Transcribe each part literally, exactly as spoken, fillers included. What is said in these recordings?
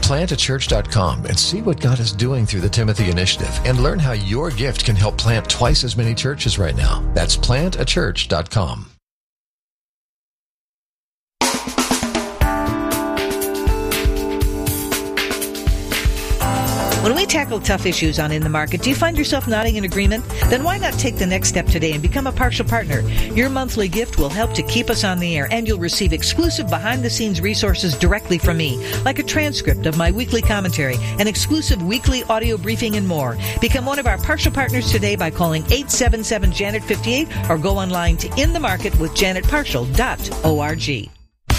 plant a church dot com and see what God is doing through the Timothy Initiative and learn how your gift can help plant twice as many churches right now. That's plant a church dot com. When we tackle tough issues on In the Market, do you find yourself nodding in agreement? Then why not take the next step today and become a partial partner? Your monthly gift will help to keep us on the air, and you'll receive exclusive behind-the-scenes resources directly from me, like a transcript of my weekly commentary, an exclusive weekly audio briefing, and more. Become one of our partial partners today by calling eight seven seven, Janet fifty-eight or go online to in the market with janet partial dot org.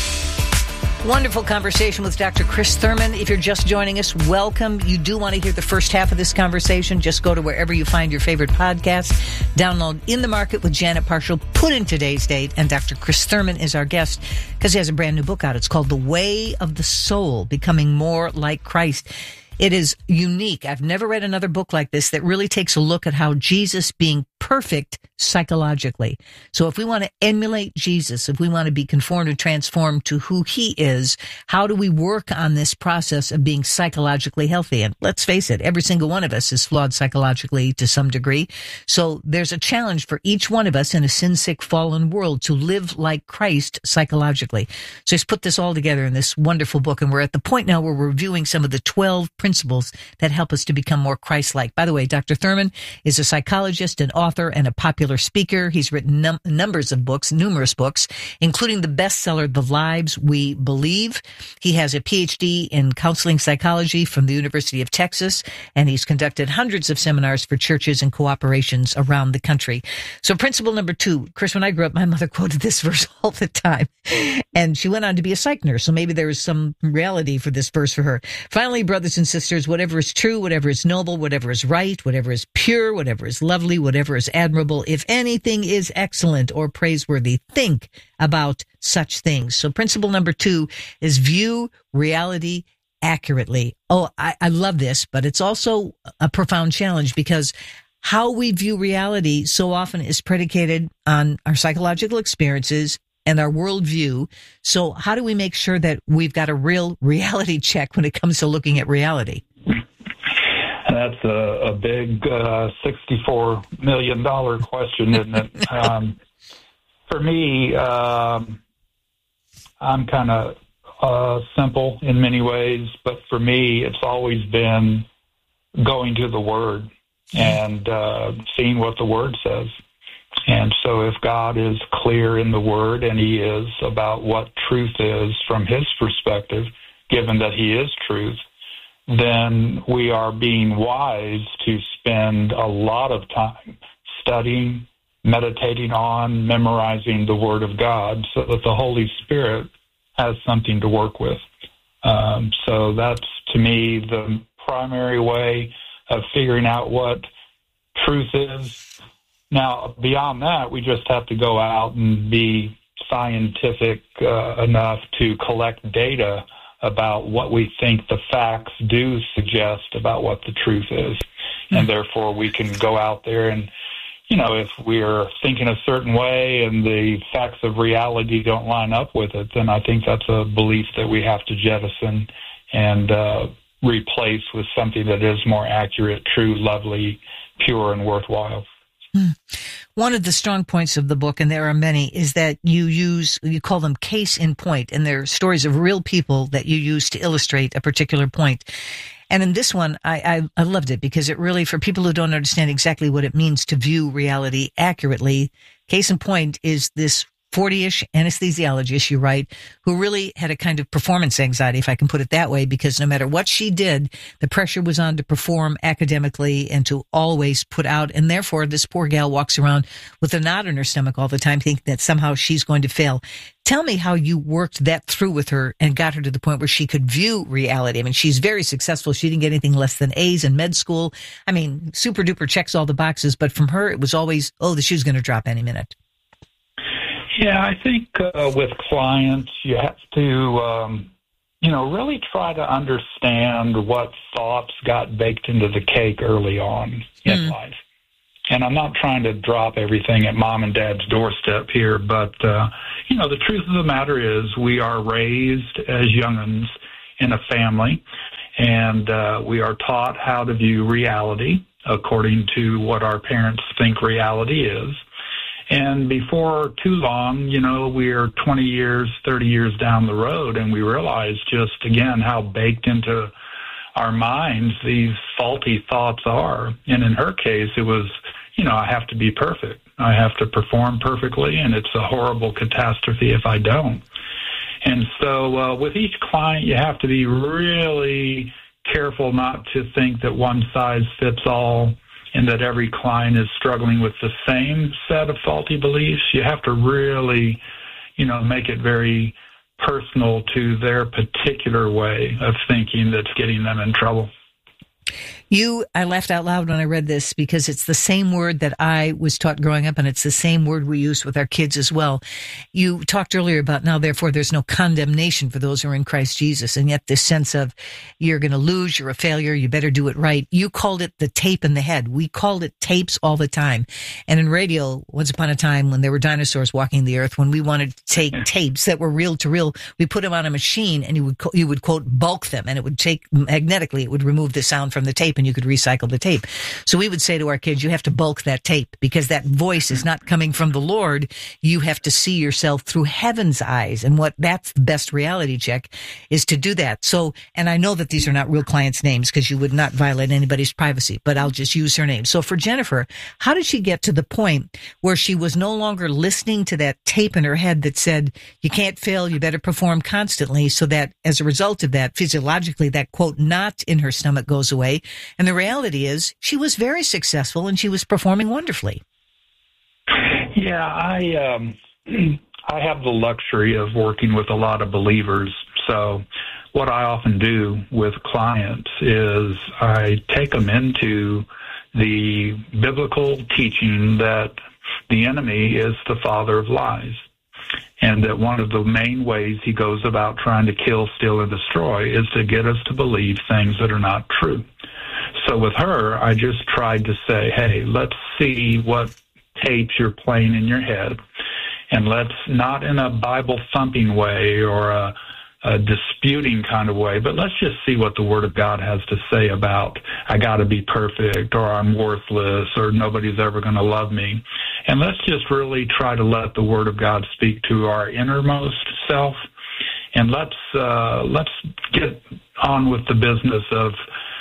Wonderful conversation with Doctor Chris Thurman. If you're just joining us, welcome. You do want to hear the first half of this conversation, just go to wherever you find your favorite podcast, download In the Market with Janet Partial, put in today's date, and Doctor Chris Thurman is our guest because he has a brand new book out. It's called The Way of the Soul, Becoming More Like Christ. It is unique. I've never read another book like this that really takes a look at how Jesus being perfect psychologically. So if we want to emulate Jesus, if we want to be conformed and transformed to who he is, how do we work on this process of being psychologically healthy? And let's face it, every single one of us is flawed psychologically to some degree. So there's a challenge for each one of us in a sin-sick, fallen world to live like Christ psychologically. So he's put this all together in this wonderful book. And we're at the point now where we're reviewing some of the twelve principles that help us to become more Christ-like. By the way, Doctor Thurman is a psychologist, an author, and a popular speaker. He's written num- numbers of books, numerous books, including the bestseller, The Lives We Believe. He has a P H D in counseling psychology from the University of Texas, and he's conducted hundreds of seminars for churches and cooperations around the country. So principle number two, Chris, when I grew up, my mother quoted this verse all the time, and she went on to be a psych nurse, so maybe there was some reality for this verse for her. Finally, brothers and sisters, whatever is true, whatever is noble, whatever is right, whatever is pure, whatever is lovely, whatever is admirable, if anything is excellent or praiseworthy, think about such things. So principle number two is view reality accurately. Oh, I, I love this, but it's also a profound challenge because how we view reality so often is predicated on our psychological experiences and our worldview. So how do we make sure that we've got a real reality check when it comes to looking at reality? That's a, a big uh, sixty-four million dollars question, isn't it? um, for me, um, I'm kind of uh, simple in many ways, but for me, it's always been going to the Word and uh, seeing what the Word says. And so if God is clear in the Word, and he is about what truth is from his perspective, given that he is truth, then we are being wise to spend a lot of time studying, meditating on, memorizing the Word of God so that the Holy Spirit has something to work with. Um, so that's, to me, the primary way of figuring out what truth is. Now, beyond that, we just have to go out and be scientific uh, enough to collect data about what we think the facts do suggest about what the truth is. And therefore we can go out there and, you know, if we're thinking a certain way and the facts of reality don't line up with it, then I think that's a belief that we have to jettison and uh, replace with something that is more accurate, true, lovely, pure, and worthwhile. Hmm. One of the strong points of the book, and there are many, is that you use, you call them case in point, and they're stories of real people that you use to illustrate a particular point. And in this one, I, I, I loved it because it really, for people who don't understand exactly what it means to view reality accurately, case in point is this forty-ish anesthesiologist, you write, who really had a kind of performance anxiety, if I can put it that way, because no matter what she did, the pressure was on to perform academically and to always put out. And therefore, this poor gal walks around with a knot in her stomach all the time, thinking that somehow she's going to fail. Tell me how you worked that through with her and got her to the point where she could view reality. I mean, she's very successful. She didn't get anything less than A's in med school. I mean, super duper checks all the boxes. But from her, it was always, oh, the shoe's going to drop any minute. Yeah, I think uh, with clients, you have to, um, you know, really try to understand what thoughts got baked into the cake early on in mm. life. And I'm not trying to drop everything at mom and dad's doorstep here, but, uh, you know, the truth of the matter is we are raised as young'uns in a family, And uh, we are taught how to view reality according to what our parents think reality is. And before too long, you know, we're twenty years, thirty years down the road, and we realize just, again, how baked into our minds these faulty thoughts are. And in her case, it was, you know, I have to be perfect. I have to perform perfectly, and it's a horrible catastrophe if I don't. And so uh, with each client, you have to be really careful not to think that one size fits all and that every client is struggling with the same set of faulty beliefs. You have to really, you know, make it very personal to their particular way of thinking that's getting them in trouble. You, I laughed out loud when I read this because it's the same word that I was taught growing up, and it's the same word we use with our kids as well. You talked earlier about now, therefore, there's no condemnation for those who are in Christ Jesus, and yet this sense of you're going to lose, you're a failure, you better do it right. You called it the tape in the head. We called it tapes all the time. And in radio, once upon a time when there were dinosaurs walking the earth, when we wanted to take tapes that were reel to reel, we put them on a machine, and you would, you would quote, bulk them, and it would take, magnetically, it would remove the sound from the tape, and you could recycle the tape. So we would say to our kids, you have to bulk that tape because that voice is not coming from the Lord. You have to see yourself through heaven's eyes. And what that's the best reality check is to do that. So, and I know that these are not real clients' names because you would not violate anybody's privacy, but I'll just use her name. So for Jennifer, how did she get to the point where she was no longer listening to that tape in her head that said, you can't fail, you better perform constantly, so that as a result of that, physiologically, that quote, knot in her stomach goes away. And the reality is she was very successful and she was performing wonderfully. Yeah, I um, I have the luxury of working with a lot of believers. So what I often do with clients is I take them into the biblical teaching that the enemy is the father of lies, and that one of the main ways he goes about trying to kill, steal, and destroy is to get us to believe things that are not true. So with her, I just tried to say, hey, let's see what tapes you're playing in your head, and let's, not in a Bible-thumping way or a, a disputing kind of way, but let's just see what the Word of God has to say about I got to be perfect, or I'm worthless, or nobody's ever going to love me. And let's just really try to let the Word of God speak to our innermost self, and let's uh, let's get on with the business of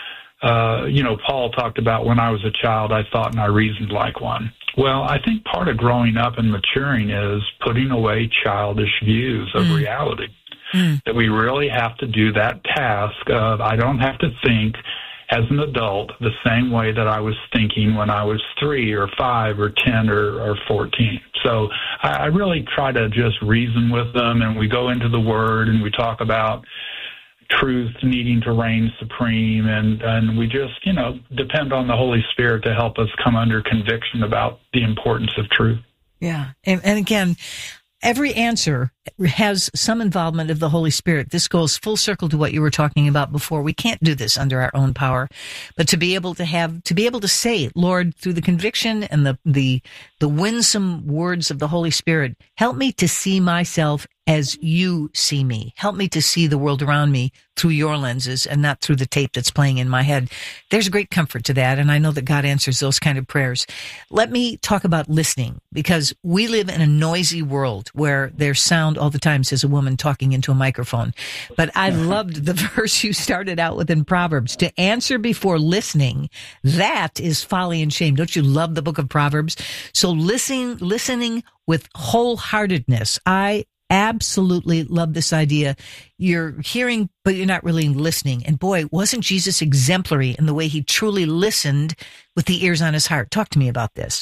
Uh, you know, Paul talked about when I was a child, I thought and I reasoned like one. Well, I think part of growing up and maturing is putting away childish views of mm. reality. Mm. That we really have to do that task of I don't have to think as an adult the same way that I was thinking when I was three or five or ten or, or fourteen. So I, I really try to just reason with them, and we go into the Word and we talk about truth needing to reign supreme, and, and we just, you know, depend on the Holy Spirit to help us come under conviction about the importance of truth. Yeah. And, and again, every answer has some involvement of the Holy Spirit. This goes full circle to what you were talking about before. We can't do this under our own power, but to be able to have, to be able to say, Lord, through the conviction and the, the, the winsome words of the Holy Spirit, help me to see myself as you see me. Help me to see the world around me through your lenses and not through the tape that's playing in my head. There's great comfort to that, and I know that God answers those kind of prayers. Let me talk about listening, because we live in a noisy world where there's sound all the time, says a woman talking into a microphone. But I loved the verse you started out with in Proverbs. To answer before listening, that is folly and shame. Don't you love the book of Proverbs? So listening, listening with wholeheartedness. I absolutely love this idea. You're hearing, but you're not really listening. And boy, wasn't Jesus exemplary in the way he truly listened with the ears on his heart? Talk to me about this.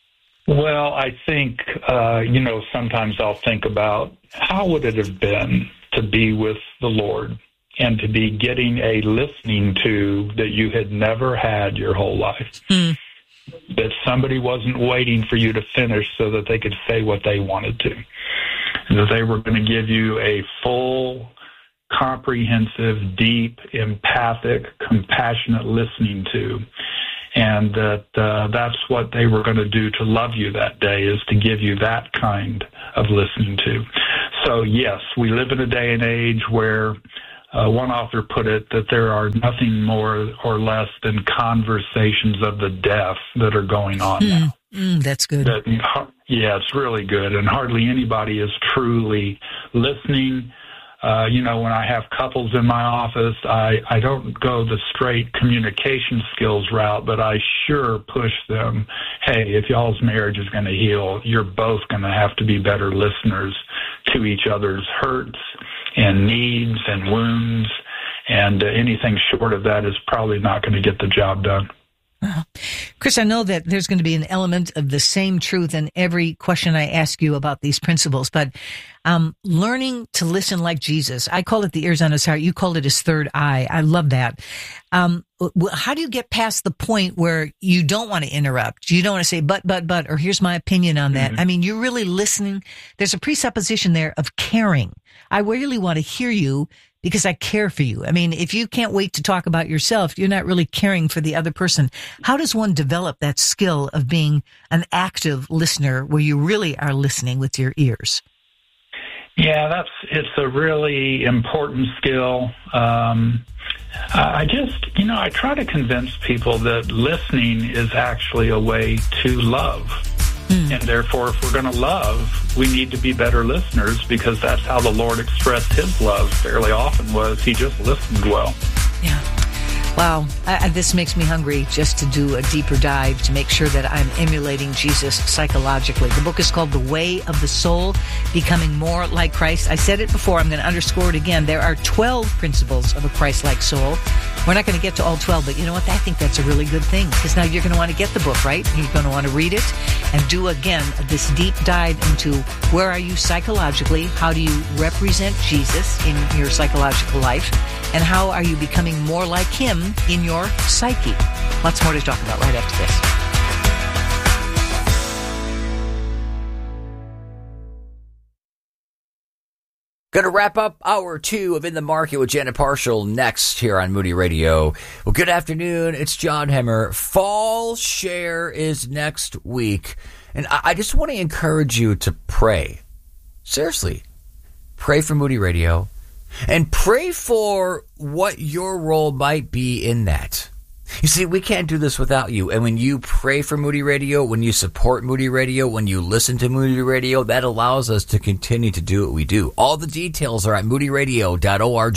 Well, I think, uh, you know, sometimes I'll think about how would it have been to be with the Lord and to be getting a listening to that you had never had your whole life. Mm. That somebody wasn't waiting for you to finish so that they could say what they wanted to. That they were going to give you a full, comprehensive, deep, empathic, compassionate listening to. And that uh, that's what they were going to do to love you that day, is to give you that kind of listening to. So, yes, we live in a day and age where Uh, one author put it that there are nothing more or less than conversations of the deaf that are going on mm, now. Mm, that's good. That, yeah, it's really good. And hardly anybody is truly listening. Uh, you know, when I have couples in my office, I, I don't go the straight communication skills route, but I sure push them, hey, if y'all's marriage is going to heal, you're both going to have to be better listeners to each other's hurts and needs and wounds, and uh, anything short of that is probably not going to get the job done. Uh, Chris, I know that there's going to be an element of the same truth in every question I ask you about these principles, but um, learning to listen like Jesus, I call it the ears on his heart. You called it his third eye. I love that. Um, how do you get past the point where you don't want to interrupt? You don't want to say, but, but, but, or here's my opinion on that. Mm-hmm. I mean, you're really listening. There's a presupposition there of caring. I really want to hear you because I care for you. I mean, if you can't wait to talk about yourself, you're not really caring for the other person. How does one develop that skill of being an active listener where you really are listening with your ears? Yeah, that's it's a really important skill. Um, I just, you know, I try to convince people that listening is actually a way to love. Mm. And therefore, if we're going to love, we need to be better listeners, because that's how the Lord expressed his love fairly often, was he just listened well. Yeah. Wow. I, this makes me hungry just to do a deeper dive to make sure that I'm emulating Jesus psychologically. The book is called The Way of the Soul, Becoming More Like Christ. I said it before. I'm going to underscore it again. There are twelve principles of a Christ-like soul. We're not going to get to all twelve, but you know what? I think that's a really good thing, because now you're going to want to get the book, right? You're going to want to read it and do, again, this deep dive into where are you psychologically? How do you represent Jesus in your psychological life? And how are you becoming more like him in your psyche? Lots more to talk about right after this. Going to wrap up hour two of In the Market with Janet Parshall next here on Moody Radio. Well, good afternoon. It's John Hemmer. Fall Share is next week. And I just want to encourage you to pray. Seriously. Pray for Moody Radio. And pray for what your role might be in that. You see, we can't do this without you. And when you pray for Moody Radio, when you support Moody Radio, when you listen to Moody Radio, that allows us to continue to do what we do. All the details are at moody radio dot org.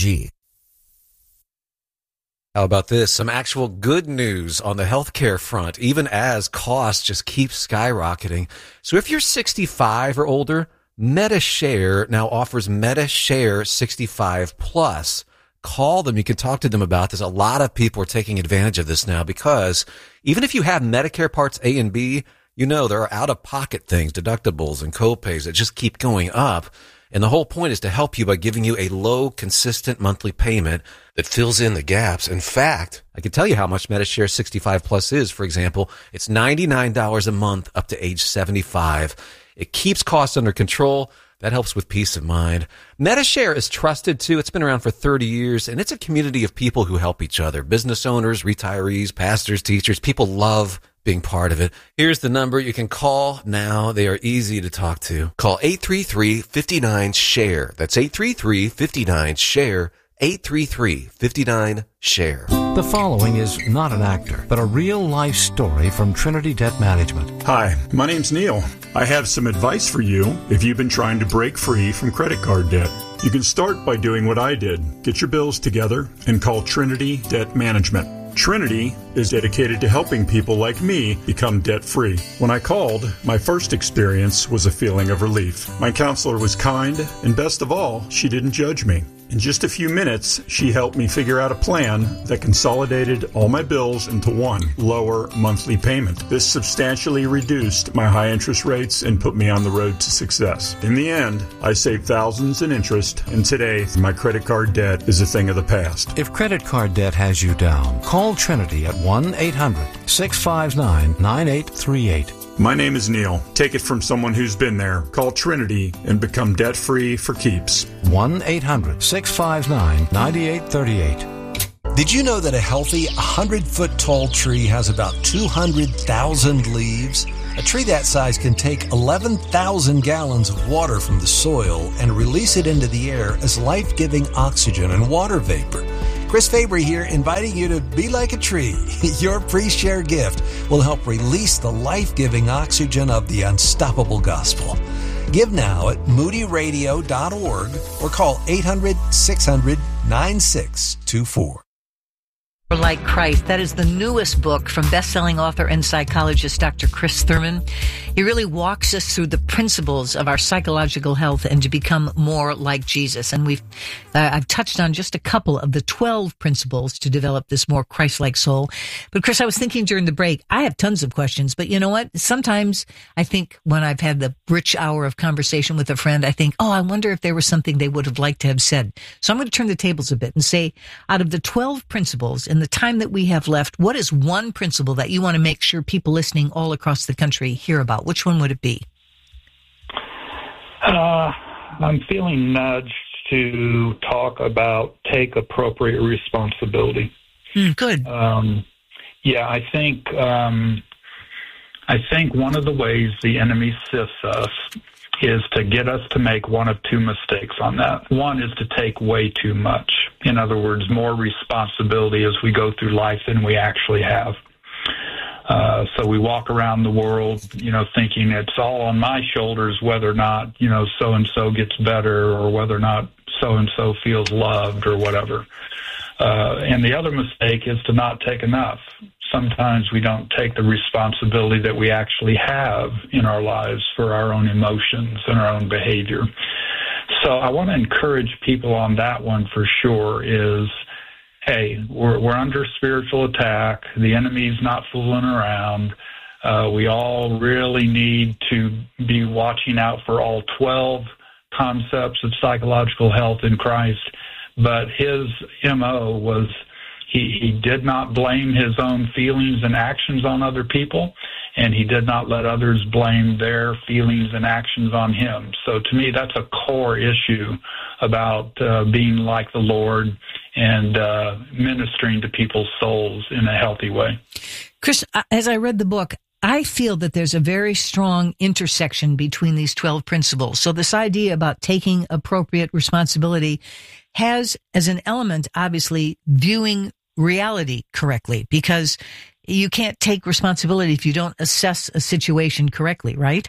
How about this? Some actual good news on the healthcare front, even as costs just keep skyrocketing. So if you're sixty-five or older, MediShare now offers MediShare sixty-five plus. Call them. You can talk to them about this. A lot of people are taking advantage of this now, because even if you have Medicare Parts A and B, you know there are out-of-pocket things, deductibles and copays that just keep going up. And the whole point is to help you by giving you a low, consistent monthly payment that fills in the gaps. In fact, I can tell you how much MediShare sixty-five plus is. For example, it's ninety-nine dollars a month up to age seventy-five. It keeps costs under control. That helps with peace of mind. MediShare is trusted, too. It's been around for thirty years, and it's a community of people who help each other. Business owners, retirees, pastors, teachers. People love being part of it. Here's the number you can call now. They are easy to talk to. Call eight three three, five nine, SHARE. That's eight three three, five nine, SHARE. eight three three, five nine, SHARE. The following is not an actor, but a real-life story from Trinity Debt Management. Hi, my name's Neil. I have some advice for you if you've been trying to break free from credit card debt. You can start by doing what I did. Get your bills together and call Trinity Debt Management. Trinity is dedicated to helping people like me become debt-free. When I called, my first experience was a feeling of relief. My counselor was kind, and best of all, she didn't judge me. In just a few minutes, she helped me figure out a plan that consolidated all my bills into one lower monthly payment. This substantially reduced my high interest rates and put me on the road to success. In the end, I saved thousands in interest, and today, my credit card debt is a thing of the past. If credit card debt has you down, call Trinity at one eight hundred, six five nine, nine eight three eight. My name is Neil. Take it from someone who's been there. Call Trinity and become debt-free for keeps. one eight hundred, six five nine, nine eight three eight. Did you know that a healthy one hundred foot tall tree has about two hundred thousand leaves? A tree that size can take eleven thousand gallons of water from the soil and release it into the air as life-giving oxygen and water vapor. Chris Fabry here, inviting you to be like a tree. Your pre-share gift will help release the life-giving oxygen of the unstoppable gospel. Give now at moody radio dot org or call eight hundred, six hundred, nine six two four. Like Christ. That is the newest book from best-selling author and psychologist Doctor Chris Thurman. He really walks us through the principles of our psychological health and to become more like Jesus. And we've, uh, I've touched on just a couple of the twelve principles to develop this more Christ-like soul. But Chris, I was thinking during the break, I have tons of questions, but you know what? Sometimes I think when I've had the rich hour of conversation with a friend, I think, oh, I wonder if there was something they would have liked to have said. So I'm going to turn the tables a bit and say, out of the twelve principles, in the time that we have left, what is one principle that you want to make sure people listening all across the country hear about? Which one would it be? Uh, I'm feeling nudged to talk about take appropriate responsibility. Mm, good. Um, yeah, I think um, I think one of the ways the enemy sifts us is to get us to make one of two mistakes on that. One is to take way too much. In other words, more responsibility as we go through life than we actually have. Uh, so we walk around the world, you know, thinking it's all on my shoulders whether or not, you know, so-and-so gets better or whether or not so-and-so feels loved or whatever. Uh, and the other mistake is to not take enough. Sometimes we don't take the responsibility that we actually have in our lives for our own emotions and our own behavior. So I want to encourage people on that one for sure is, hey, we're, we're under spiritual attack. The enemy's not fooling around. Uh, we all really need to be watching out for all twelve concepts of psychological health in Christ. But his M O was he, he did not blame his own feelings and actions on other people, and he did not let others blame their feelings and actions on him. So to me, that's a core issue about uh, being like the Lord and uh, ministering to people's souls in a healthy way. Chris, as I read the book, I feel that there's a very strong intersection between these twelve principles. So this idea about taking appropriate responsibility has as an element, obviously, viewing reality correctly, because you can't take responsibility if you don't assess a situation correctly, right?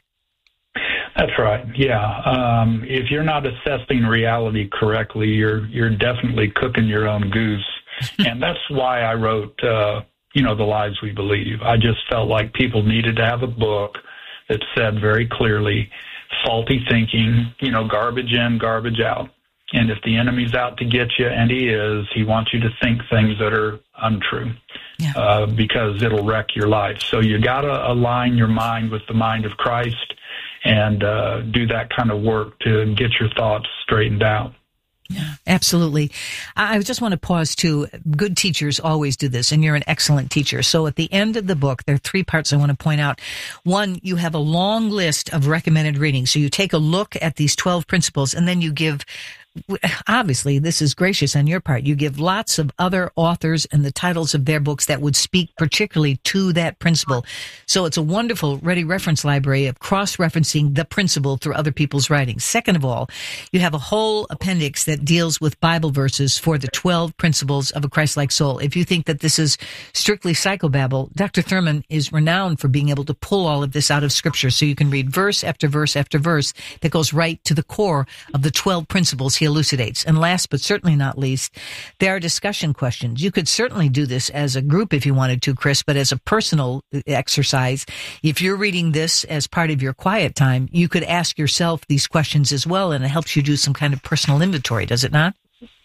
That's right. Yeah. Um, if you're not assessing reality correctly, you're you're definitely cooking your own goose. And that's why I wrote, uh, you know, The Lies We Believe. I just felt like people needed to have a book that said very clearly, faulty thinking, you know, garbage in, garbage out. And if the enemy's out to get you, and he is, he wants you to think things that are untrue, yeah. uh, because it'll wreck your life. So you got to align your mind with the mind of Christ and uh, do that kind of work to get your thoughts straightened out. Yeah, absolutely. I just want to pause too. Good teachers always do this, and you're an excellent teacher. So at the end of the book, there are three parts I want to point out. One, you have a long list of recommended readings. So you take a look at these twelve principles, and then you give, obviously, this is gracious on your part, you give lots of other authors and the titles of their books that would speak particularly to that principle. So it's a wonderful ready reference library of cross-referencing the principle through other people's writings. Second of all, you have a whole appendix that deals with Bible verses for the twelve principles of a Christ-like soul. If you think that this is strictly psychobabble, Doctor Thurman is renowned for being able to pull all of this out of Scripture, so you can read verse after verse after verse that goes right to the core of the twelve principles he elucidates. And last but certainly not least, there are discussion questions. You could certainly do this as a group if you wanted to, Chris, but as a personal exercise, if you're reading this as part of your quiet time, you could ask yourself these questions as well, and it helps you do some kind of personal inventory, does it not?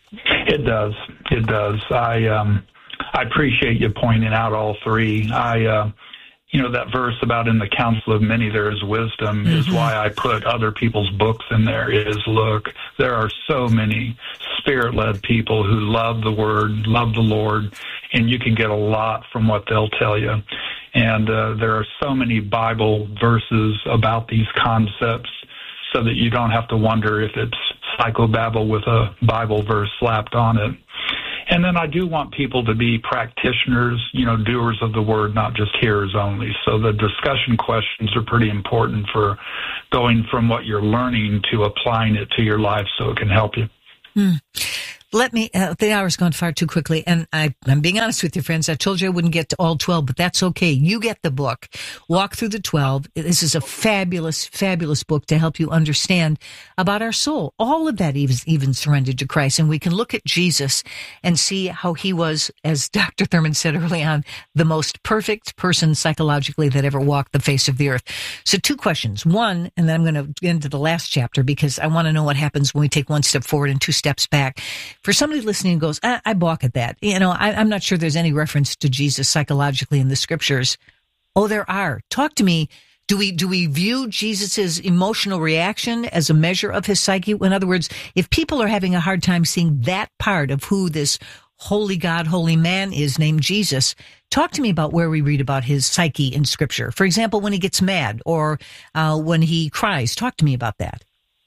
It does. It does. I um, I appreciate you pointing out all three. I, uh, you know, that verse about in the counsel of many there is wisdom mm-hmm. is why I put other people's books in there. Is look, there are so many Spirit-led people who love the Word, love the Lord, and you can get a lot from what they'll tell you. And uh, there are so many Bible verses about these concepts so that you don't have to wonder if it's psychobabble with a Bible verse slapped on it. And then I do want people to be practitioners, you know, doers of the word, not just hearers only. So the discussion questions are pretty important for going from what you're learning to applying it to your life so it can help you. Hmm. Let me, uh, the hour's gone far too quickly, and I, I'm being honest with you, friends. I told you I wouldn't get to all twelve, but that's okay. You get the book. Walk Through the twelve. This is a fabulous, fabulous book to help you understand about our soul. All of that even, even surrendered to Christ, and we can look at Jesus and see how he was, as Doctor Thurman said early on, the most perfect person psychologically that ever walked the face of the earth. So two questions. One, and then I'm going to get into the last chapter because I want to know what happens when we take one step forward and two steps back. For somebody listening who goes, I, I balk at that. You know, I, I'm not sure there's any reference to Jesus psychologically in the scriptures. Oh, there are. Talk to me. Do we, do we view Jesus's emotional reaction as a measure of his psyche? In other words, if people are having a hard time seeing that part of who this holy God, holy man is named Jesus, talk to me about where we read about his psyche in scripture. For example, when he gets mad or uh, when he cries, talk to me about that.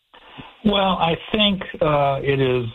Well, I think uh, it is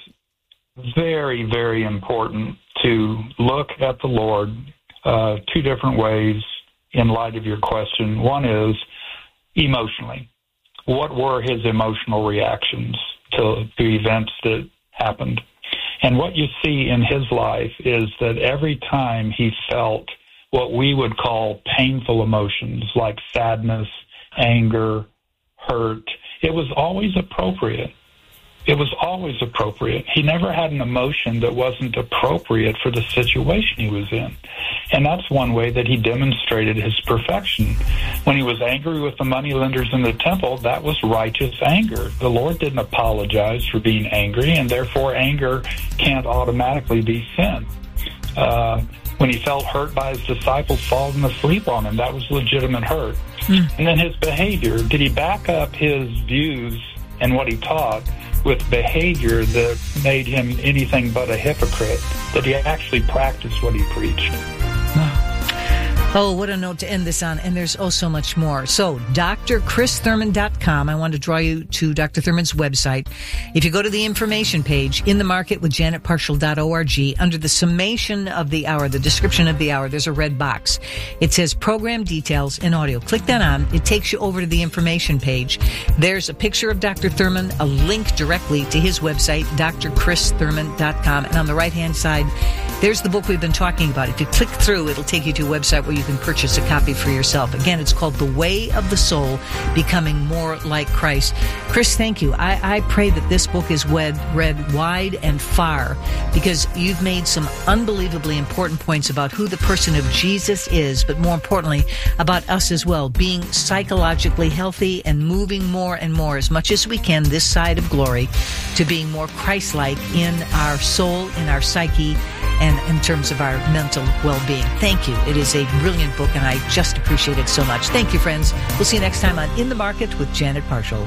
very, very important to look at the Lord uh, two different ways in light of your question. One is emotionally. What were his emotional reactions to the events that happened? And what you see in his life is that every time he felt what we would call painful emotions like sadness, anger, hurt, it was always appropriate. It was always appropriate. He never had an emotion that wasn't appropriate for the situation he was in. And that's one way that he demonstrated his perfection. When he was angry with the moneylenders in the temple, that was righteous anger. The Lord didn't apologize for being angry, and therefore anger can't automatically be sin. Uh, when he felt hurt by his disciples falling asleep on him, that was legitimate hurt. Mm. And then his behavior, did he back up his views and what he taught with behavior that made him anything but a hypocrite, that he actually practiced what he preached? Oh, what a note to end this on. And there's oh so much more. So, D R Chris Thurman dot com. I want to draw you to Doctor Thurman's website. If you go to the information page, In the Market with Janet Parshall dot org, under the summation of the hour, the description of the hour, there's a red box. It says program details and audio. Click that on. It takes you over to the information page. There's a picture of Doctor Thurman, a link directly to his website, D R Chris Thurman dot com. And on the right-hand side, there's the book we've been talking about. If you click through, it'll take you to a website where you can purchase a copy for yourself. Again, it's called The Way of the Soul, Becoming More Like Christ. Chris, thank you. I, I pray that this book is read, read wide and far, because you've made some unbelievably important points about who the person of Jesus is, but more importantly, about us as well, being psychologically healthy and moving more and more, as much as we can, this side of glory, to being more Christ-like in our soul, in our psyche, and in terms of our mental well-being. Thank you. It is a brilliant book, and I just appreciate it so much. Thank you, friends. We'll see you next time on In the Market with Janet Parshall.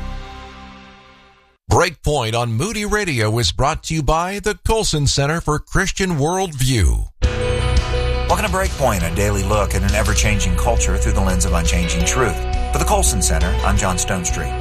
Breakpoint on Moody Radio is brought to you by the Colson Center for Christian Worldview. Welcome to Breakpoint, a daily look at an ever-changing culture through the lens of unchanging truth. For the Colson Center, I'm John Stone Street.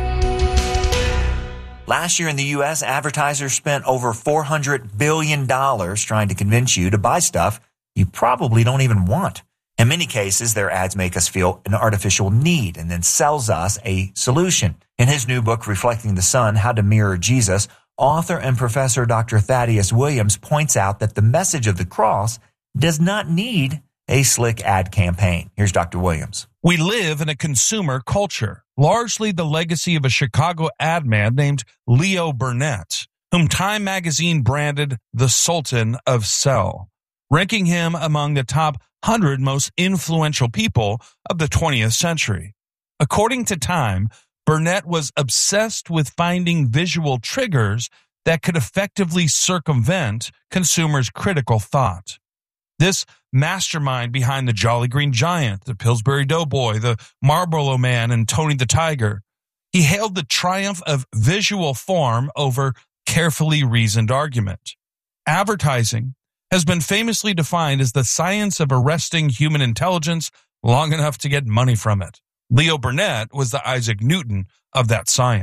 Last year in the U S, advertisers spent over four hundred billion dollars trying to convince you to buy stuff you probably don't even want. In many cases, their ads make us feel an artificial need and then sells us a solution. In his new book, Reflecting the Son, How to Mirror Jesus, author and professor Doctor Thaddeus Williams points out that the message of the cross does not need a slick ad campaign. Here's Doctor Williams. We live in a consumer culture, largely the legacy of a Chicago ad man named Leo Burnett, whom Time magazine branded the Sultan of Sell, ranking him among the top one hundred most influential people of the twentieth century. According to Time, Burnett was obsessed with finding visual triggers that could effectively circumvent consumers' critical thought. This mastermind behind the Jolly Green Giant, the Pillsbury Doughboy, the Marlboro Man, and Tony the Tiger, he hailed the triumph of visual form over carefully reasoned argument. Advertising has been famously defined as the science of arresting human intelligence long enough to get money from it. Leo Burnett was the Isaac Newton of that science.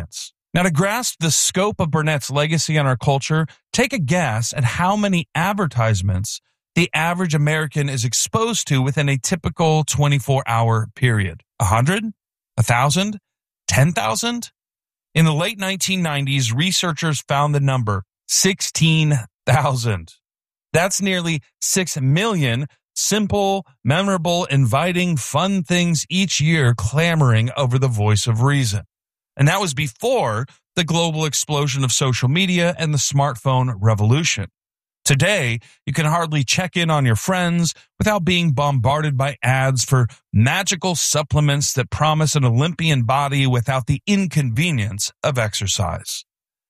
Now, to grasp the scope of Burnett's legacy on our culture, take a guess at how many advertisements the average American is exposed to within a typical twenty-four hour period. A hundred? A thousand? Ten thousand? In the late nineteen nineties, researchers found the number sixteen thousand. That's nearly six million simple, memorable, inviting, fun things each year clamoring over the voice of reason. And that was before the global explosion of social media and the smartphone revolution. Today, you can hardly check in on your friends without being bombarded by ads for magical supplements that promise an Olympian body without the inconvenience of exercise.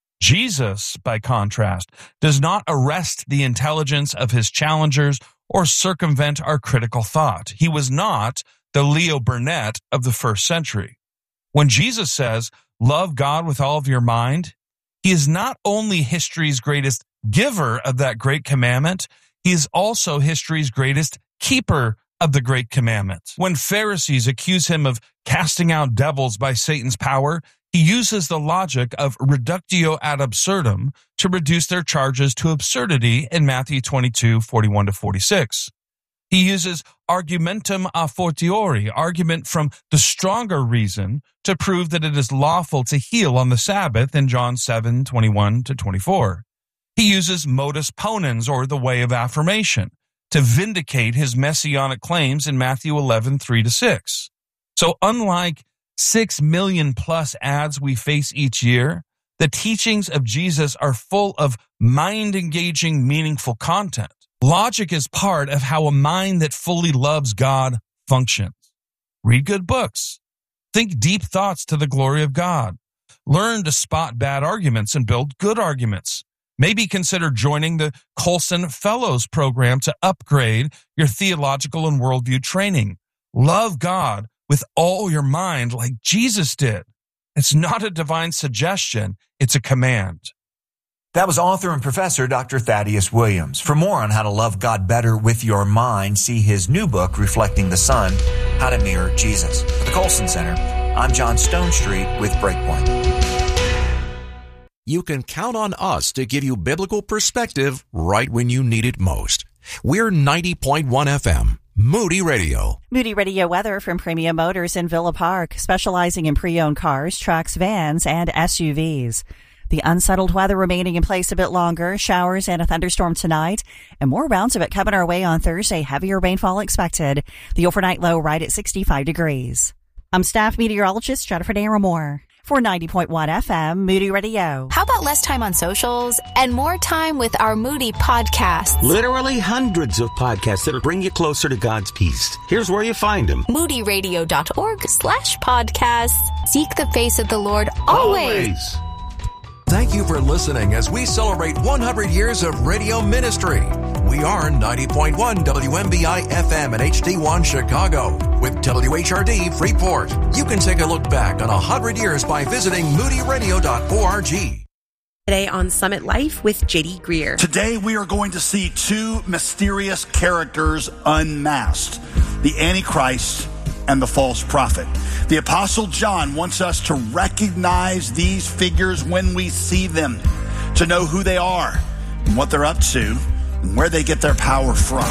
Jesus, by contrast, does not arrest the intelligence of his challengers or circumvent our critical thought. He was not the Leo Burnett of the first century. When Jesus says, love God with all of your mind, he is not only history's greatest giver of that great commandment, he is also history's greatest keeper of the great commandment. When Pharisees accuse him of casting out devils by Satan's power, he uses the logic of reductio ad absurdum to reduce their charges to absurdity in Matthew twenty-two, forty-one to forty-six. He uses argumentum a fortiori, argument from the stronger reason, to prove that it is lawful to heal on the Sabbath in John seven, twenty-one to twenty-four. He uses modus ponens, or the way of affirmation, to vindicate his messianic claims in Matthew eleven, three to six. So unlike six million plus ads we face each year, the teachings of Jesus are full of mind-engaging, meaningful content. Logic is part of how a mind that fully loves God functions. Read good books. Think deep thoughts to the glory of God. Learn to spot bad arguments and build good arguments. Maybe consider joining the Colson Fellows program to upgrade your theological and worldview training. Love God with all your mind like Jesus did. It's not a divine suggestion, it's a command. That was author and professor Doctor Thaddeus Williams. For more on how to love God better with your mind, see his new book, Reflecting the Son, How to Mirror Jesus. At the Colson Center, I'm John Stonestreet with Breakpoint. You can count on us to give you biblical perspective right when you need it most. We're ninety point one F M, Moody Radio. Moody Radio weather from Premium Motors in Villa Park, specializing in pre-owned cars, trucks, vans, and S U Vs. The unsettled weather remaining in place a bit longer, showers and a thunderstorm tonight, and more rounds of it coming our way on Thursday, heavier rainfall expected. The overnight low right at sixty-five degrees. I'm staff meteorologist Jennifer Naramore for ninety point one F M, Moody Radio. How about less time on socials and more time with our Moody podcasts? Literally hundreds of podcasts that'll bring you closer to God's peace. Here's where you find them. moody radio dot org slash podcasts. Seek the face of the Lord always. always. Thank you for listening as we celebrate one hundred years of radio ministry. We are ninety point one W M B I F M and H D one Chicago with W H R D Freeport. You can take a look back on one hundred years by visiting moody radio dot org. Today on Summit Life with J D Greer. Today we are going to see two mysterious characters unmasked, the Antichrist and the false prophet. The Apostle John wants us to recognize these figures when we see them, to know who they are and what they're up to and where they get their power from.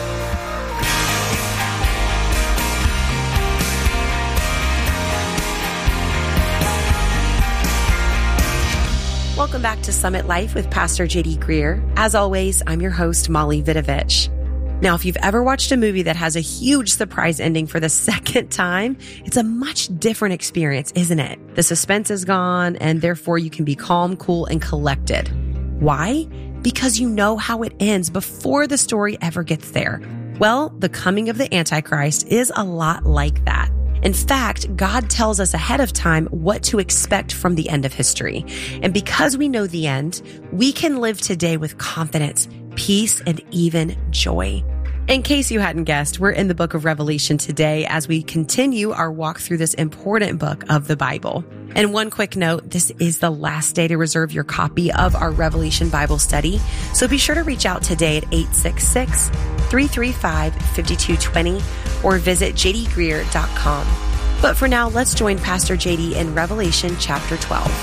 Welcome back to Summit Life with Pastor J D Greer. As always, I'm your host, Molly Vidovich. Now, if you've ever watched a movie that has a huge surprise ending for the second time, it's a much different experience, isn't it? The suspense is gone, and therefore you can be calm, cool, and collected. Why? Because you know how it ends before the story ever gets there. Well, the coming of the Antichrist is a lot like that. In fact, God tells us ahead of time what to expect from the end of history. And because we know the end, we can live today with confidence, peace, and even joy. In case you hadn't guessed, we're in the book of Revelation today as we continue our walk through this important book of the Bible. And one quick note, this is the last day to reserve your copy of our Revelation Bible study. So be sure to reach out today at eight six six, three three five, five two two zero or visit j d greer dot com. But for now, let's join Pastor J D in Revelation chapter twelve.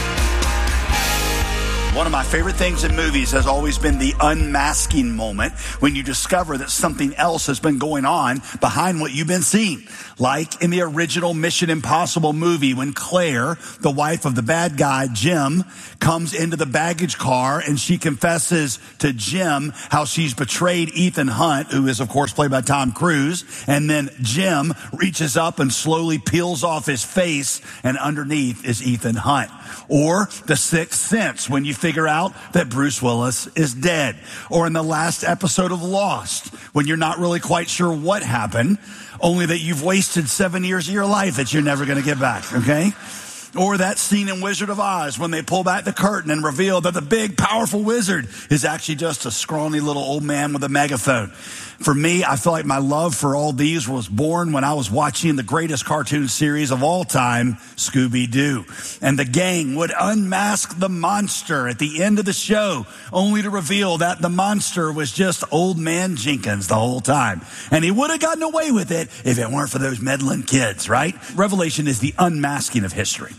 One of my favorite things in movies has always been the unmasking moment when you discover that something else has been going on behind what you've been seeing. Like in the original Mission Impossible movie when Claire, the wife of the bad guy, Jim, comes into the baggage car and she confesses to Jim how she's betrayed Ethan Hunt, who is, of course, played by Tom Cruise. And then Jim reaches up and slowly peels off his face, and underneath is Ethan Hunt. Or The Sixth Sense, when you figure out that Bruce Willis is dead. Or in the last episode of Lost, when you're not really quite sure what happened, only that you've wasted seven years of your life that you're never going to get back, okay? Or that scene in Wizard of Oz when they pull back the curtain and reveal that the big, powerful wizard is actually just a scrawny little old man with a megaphone. For me, I feel like my love for all these was born when I was watching the greatest cartoon series of all time, Scooby-Doo. And the gang would unmask the monster at the end of the show, only to reveal that the monster was just Old Man Jenkins the whole time. And he would have gotten away with it if it weren't for those meddling kids, right? Revelation is the unmasking of history.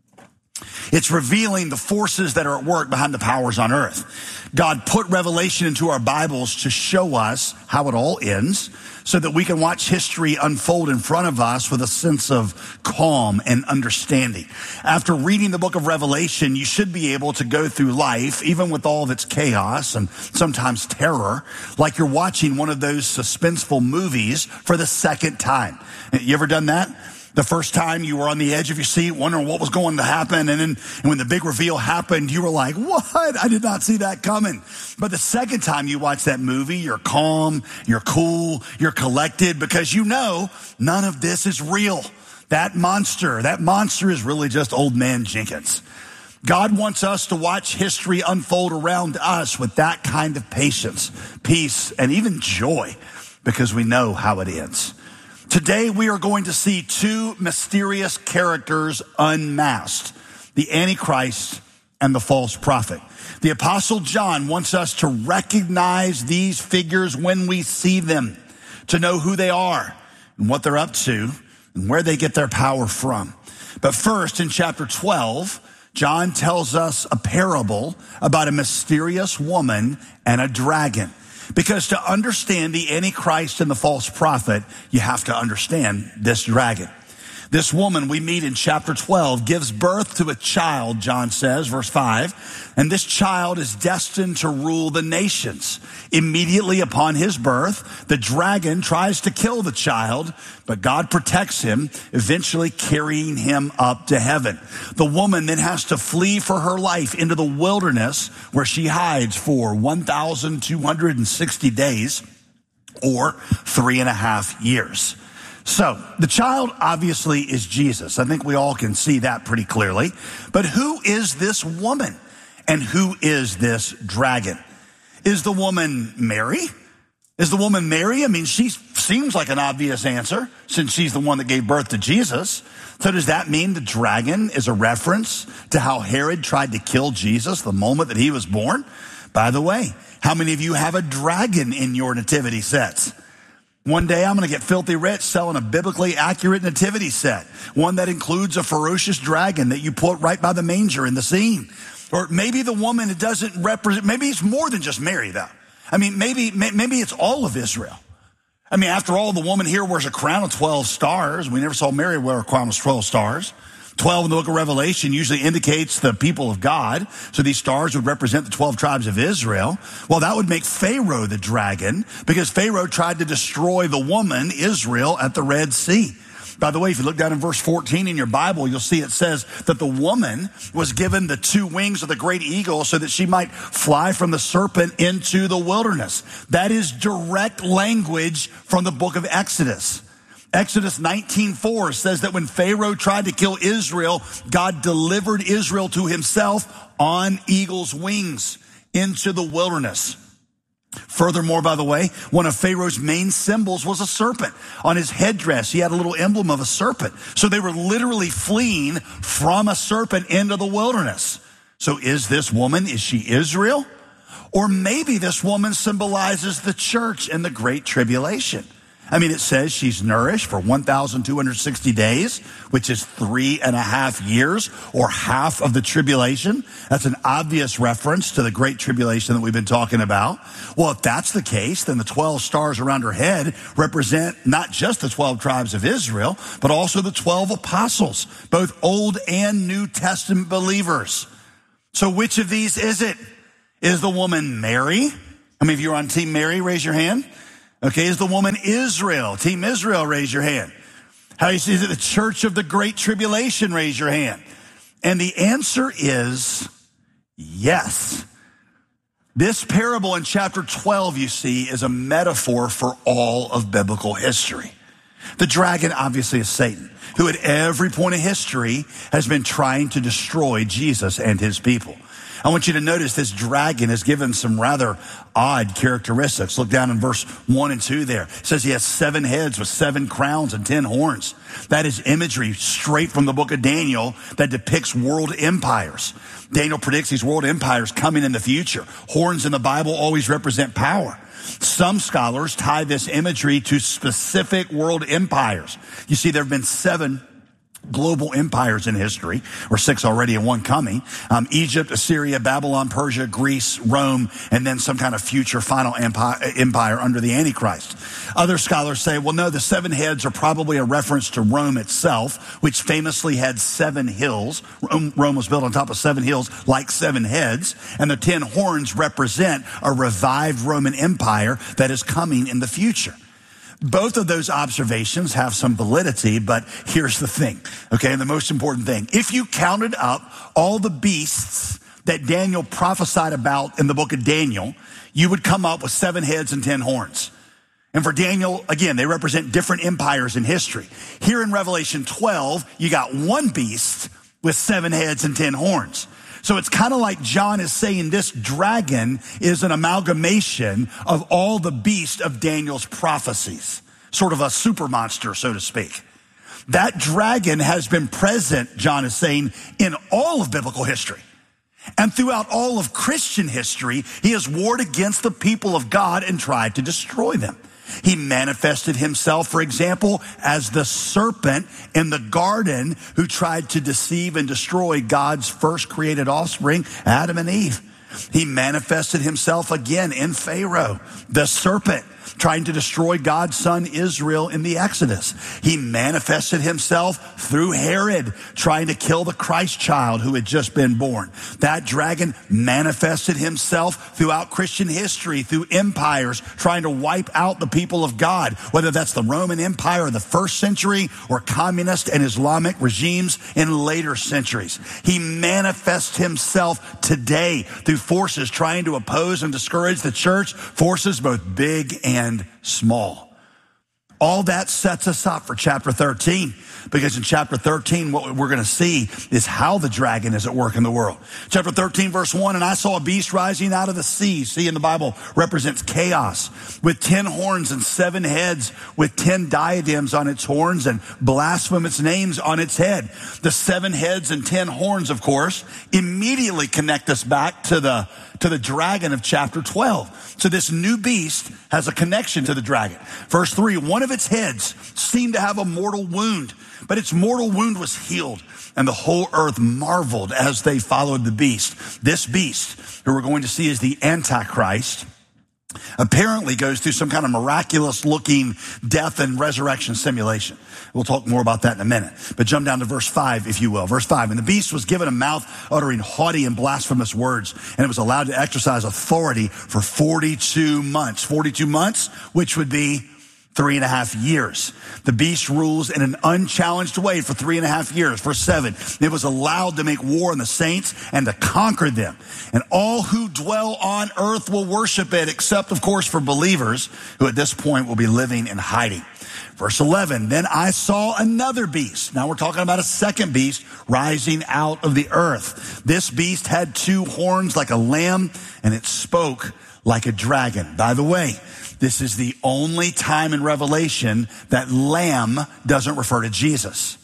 It's revealing the forces that are at work behind the powers on earth. God put revelation into our Bibles to show us how it all ends so that we can watch history unfold in front of us with a sense of calm and understanding. After reading the book of Revelation, you should be able to go through life, even with all of its chaos and sometimes terror, like you're watching one of those suspenseful movies for the second time. You ever done that? The first time you were on the edge of your seat wondering what was going to happen. And then and when the big reveal happened, you were like, what? I did not see that coming. But the second time you watch that movie, you're calm, you're cool, you're collected because you know none of this is real. That monster, that monster is really just Old Man Jenkins. God wants us to watch history unfold around us with that kind of patience, peace, and even joy because we know how it ends. Today, we are going to see two mysterious characters unmasked, the Antichrist and the false prophet. The Apostle John wants us to recognize these figures when we see them, to know who they are and what they're up to and where they get their power from. But first, in chapter twelve, John tells us a parable about a mysterious woman and a dragon. Because to understand the Antichrist and the false prophet, you have to understand this dragon. This woman we meet in chapter twelve gives birth to a child, John says, verse five, and this child is destined to rule the nations. Immediately upon his birth, the dragon tries to kill the child, but God protects him, eventually carrying him up to heaven. The woman then has to flee for her life into the wilderness where she hides for one thousand two hundred sixty days or three and a half years. So, the child obviously is Jesus. I think we all can see that pretty clearly. But who is this woman? And who is this dragon? Is the woman Mary? Is the woman Mary? I mean, she seems like an obvious answer since she's the one that gave birth to Jesus. So does that mean the dragon is a reference to how Herod tried to kill Jesus the moment that he was born? By the way, how many of you have a dragon in your nativity sets? One day I'm going to get filthy rich selling a biblically accurate nativity set. One that includes a ferocious dragon that you put right by the manger in the scene. Or maybe the woman it doesn't represent, maybe it's more than just Mary though. I mean, maybe, maybe it's all of Israel. I mean, after all, the woman here wears a crown of twelve stars. We never saw Mary wear a crown of twelve stars. twelve in the book of Revelation usually indicates the people of God. So these stars would represent the twelve tribes of Israel. Well, that would make Pharaoh the dragon because Pharaoh tried to destroy the woman, Israel, at the Red Sea. By the way, if you look down in verse fourteen in your Bible, you'll see it says that the woman was given the two wings of the great eagle so that she might fly from the serpent into the wilderness. That is direct language from the book of Exodus. Exodus nineteen four says that when Pharaoh tried to kill Israel, God delivered Israel to himself on eagle's wings into the wilderness. Furthermore, by the way, one of Pharaoh's main symbols was a serpent. On his headdress, he had a little emblem of a serpent. So they were literally fleeing from a serpent into the wilderness. So is this woman, is she Israel? Or maybe this woman symbolizes the church in the Great Tribulation. I mean, it says she's nourished for one thousand two hundred sixty days, which is three and a half years, or half of the tribulation. That's an obvious reference to the great tribulation that we've been talking about. Well, if that's the case, then the twelve stars around her head represent not just the twelve tribes of Israel, but also the twelve apostles, both Old and New Testament believers. So which of these is it? Is the woman Mary? How many of you are on Team Mary? Raise your hand. Okay, is the woman Israel? Team Israel, raise your hand. How is it the church of the Great Tribulation? Raise your hand. And the answer is yes. This parable in chapter twelve, you see, is a metaphor for all of biblical history. The dragon obviously is Satan, who at every point of history has been trying to destroy Jesus and his people. I want you to notice this dragon is given some rather odd characteristics. Look down in verse one and two there. It says he has seven heads with seven crowns and ten horns. That is imagery straight from the book of Daniel that depicts world empires. Daniel predicts these world empires coming in the future. Horns in the Bible always represent power. Some scholars tie this imagery to specific world empires. You see, there have been seven global empires in history, or six already and one coming. Um, Egypt, Assyria, Babylon, Persia, Greece, Rome, and then some kind of future final empire, empire under the Antichrist. Other scholars say, well, no, the seven heads are probably a reference to Rome itself, which famously had seven hills. Rome, Rome was built on top of seven hills like seven heads. And the ten horns represent a revived Roman Empire that is coming in the future. Both of those observations have some validity, but here's the thing, okay, the most important thing. If you counted up all the beasts that Daniel prophesied about in the book of Daniel, you would come up with seven heads and ten horns. And for Daniel, again, they represent different empires in history. Here in Revelation twelve, you got one beast with seven heads and ten horns. So it's kind of like John is saying this dragon is an amalgamation of all the beasts of Daniel's prophecies, sort of a super monster, so to speak. That dragon has been present, John is saying, in all of biblical history. And throughout all of Christian history, he has warred against the people of God and tried to destroy them. He manifested himself, for example, as the serpent in the garden who tried to deceive and destroy God's first created offspring, Adam and Eve. He manifested himself again in Pharaoh, the serpent, trying to destroy God's son Israel in the Exodus. He manifested himself through Herod, trying to kill the Christ child who had just been born. That dragon manifested himself throughout Christian history, through empires, trying to wipe out the people of God, whether that's the Roman Empire in the first century or communist and Islamic regimes in later centuries. He manifests himself today through forces trying to oppose and discourage the church, forces both big and and small. All that sets us up for chapter thirteen, because in chapter thirteen, what we're going to see is how the dragon is at work in the world. Chapter thirteen, verse one, and I saw a beast rising out of the sea. Sea in the Bible represents chaos, with ten horns and seven heads, with ten diadems on its horns and blasphemous names on its head. The seven heads and ten horns, of course, immediately connect us back to the to the dragon of chapter twelve. So this new beast has a connection to the dragon. Verse three, one of its heads seemed to have a mortal wound, but its mortal wound was healed, and the whole earth marveled as they followed the beast. This beast, who we're going to see as the Antichrist, apparently goes through some kind of miraculous looking death and resurrection simulation. We'll talk more about that in a minute. But jump down to verse five, if you will. Verse five, and the beast was given a mouth uttering haughty and blasphemous words, and it was allowed to exercise authority for forty-two months. forty-two months, which would be three and a half years. The beast rules in an unchallenged way for three and a half years. Verse seven, it was allowed to make war on the saints and to conquer them. And all who dwell on earth will worship it, except, of course, for believers who at this point will be living in hiding. Verse eleven, then I saw another beast. Now we're talking about a second beast rising out of the earth. This beast had two horns like a lamb, and it spoke like a dragon. By the way, this is the only time in Revelation that lamb doesn't refer to Jesus.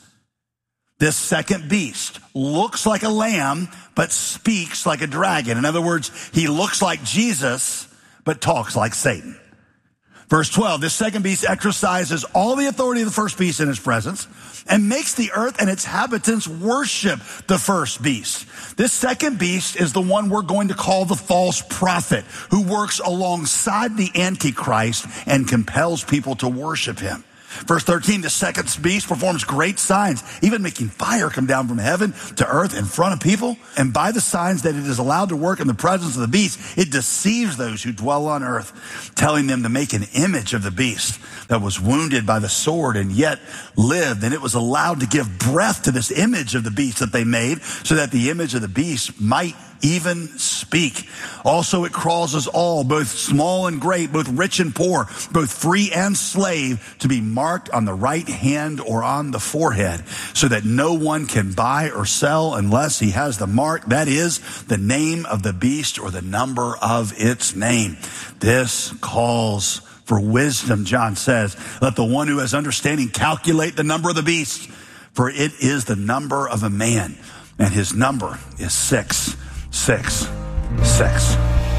This second beast looks like a lamb, but speaks like a dragon. In other words, he looks like Jesus, but talks like Satan. Verse twelve, this second beast exercises all the authority of the first beast in his presence and makes the earth and its inhabitants worship the first beast. This second beast is the one we're going to call the false prophet, who works alongside the Antichrist and compels people to worship him. Verse thirteen, the second beast performs great signs, even making fire come down from heaven to earth in front of people. And by the signs that it is allowed to work in the presence of the beast, it deceives those who dwell on earth, telling them to make an image of the beast that was wounded by the sword and yet lived. And it was allowed to give breath to this image of the beast that they made, so that the image of the beast might even speak. Also, it causes all, both small and great, both rich and poor, both free and slave, to be marked on the right hand or on the forehead, so that no one can buy or sell unless he has the mark, that is, the name of the beast or the number of its name. This calls for wisdom, John says. Let the one who has understanding calculate the number of the beast, for it is the number of a man, and his number is six. Six. Six.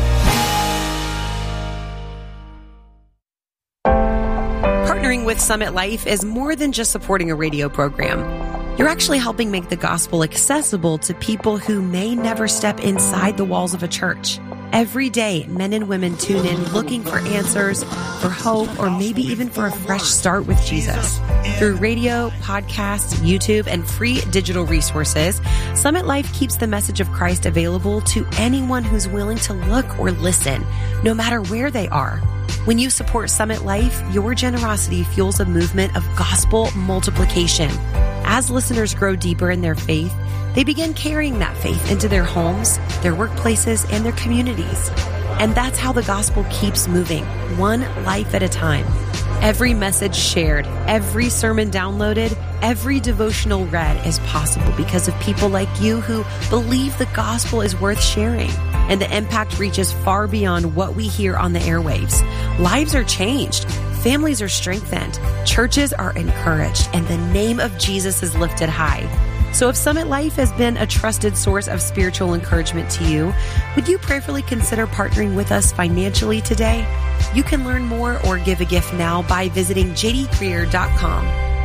Partnering with Summit Life is more than just supporting a radio program. You're actually helping make the gospel accessible to people who may never step inside the walls of a church. Every day, men and women tune in looking for answers, for hope, or maybe even for a fresh start with Jesus. Through radio, podcasts, YouTube, and free digital resources, Summit Life keeps the message of Christ available to anyone who's willing to look or listen, no matter where they are. When you support Summit Life, your generosity fuels a movement of gospel multiplication. As listeners grow deeper in their faith, they begin carrying that faith into their homes, their workplaces, and their communities. And that's how the gospel keeps moving, one life at a time. Every message shared, every sermon downloaded, every devotional read is possible because of people like you who believe the gospel is worth sharing. And the impact reaches far beyond what we hear on the airwaves. Lives are changed. Families are strengthened. Churches are encouraged. And the name of Jesus is lifted high. So if Summit Life has been a trusted source of spiritual encouragement to you, would you prayerfully consider partnering with us financially today? You can learn more or give a gift now by visiting j d greer dot com.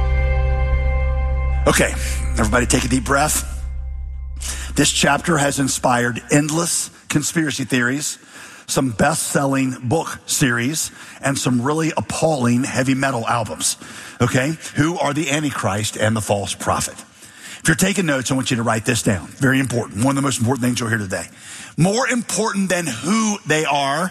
Okay, everybody take a deep breath. This chapter has inspired endless conspiracy theories, some best-selling book series, and some really appalling heavy metal albums. Okay, who are the Antichrist and the false prophet? If you're taking notes, I want you to write this down. Very important. One of the most important things you'll hear today. More important than who they are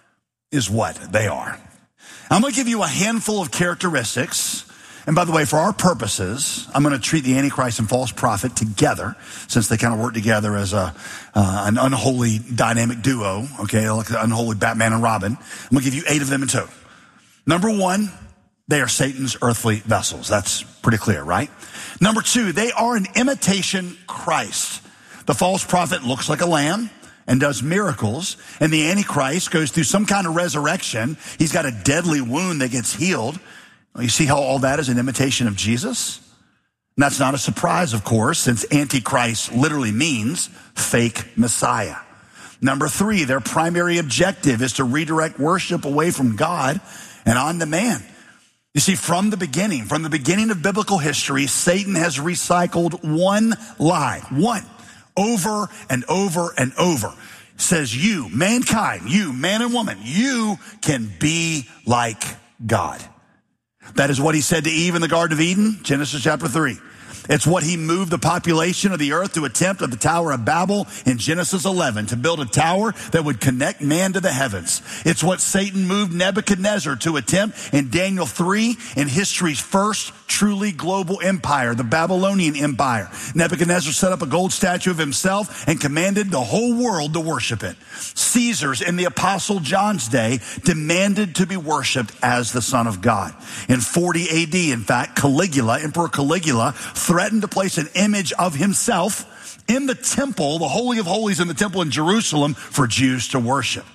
is what they are. I'm going to give you a handful of characteristics. And by the way, for our purposes, I'm going to treat the Antichrist and false prophet together, since they kind of work together as a uh, an unholy dynamic duo, okay, like the unholy Batman and Robin. I'm going to give you eight of them in total. Number one, they are Satan's earthly vessels. That's pretty clear, right? Number two, they are an imitation Christ. The false prophet looks like a lamb and does miracles, and the Antichrist goes through some kind of resurrection. He's got a deadly wound that gets healed. You see how all that is an imitation of Jesus? And that's not a surprise, of course, since Antichrist literally means fake Messiah. Number three, their primary objective is to redirect worship away from God and on to man. You see, from the beginning, from the beginning of biblical history, Satan has recycled one lie, one, over and over and over. Says you, mankind, you, man and woman, you can be like God. That is what he said to Eve in the Garden of Eden, Genesis chapter three. It's what he moved the population of the earth to attempt at the Tower of Babel in Genesis eleven, to build a tower that would connect man to the heavens. It's what Satan moved Nebuchadnezzar to attempt in Daniel three, in history's first truly global empire, the Babylonian Empire. Nebuchadnezzar set up a gold statue of himself and commanded the whole world to worship it. Caesars in the Apostle John's day demanded to be worshiped as the Son of God. In forty A D, in fact, Caligula, Emperor Caligula, threatened to place an image of himself in the temple, the Holy of Holies in the temple in Jerusalem, for Jews to worship.